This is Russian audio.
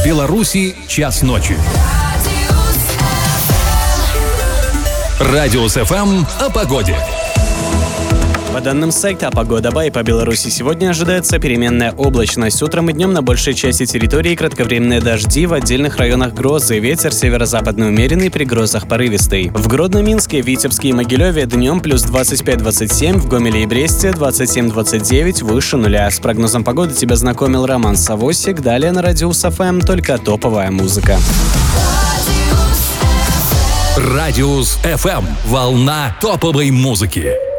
В Беларуси час ночи. Радиус ФМ о погоде. По данным сайта «Погода.бай», по Беларуси сегодня ожидается переменная облачность. Утром и днем на большей части территории кратковременные дожди, в отдельных районах грозы. Ветер северо-западный умеренный, при грозах порывистый. В Гродно, Минске, Витебске и Могилеве днем плюс 25-27, в Гомеле и Бресте 27-29, выше нуля. С прогнозом погоды тебя знакомил Роман Савосик. Далее на Радиус ФМ только топовая музыка. Радиус ФМ. Волна топовой музыки.